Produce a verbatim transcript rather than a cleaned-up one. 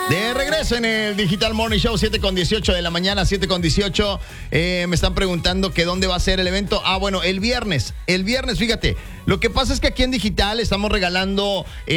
De regreso en el Digital Morning Show, siete con dieciocho de la mañana, siete con dieciocho. Eh, me están preguntando que dónde va a ser el evento. Ah, bueno, el viernes. El viernes, fíjate. Lo que pasa es que aquí en Digital estamos regalando... Eh,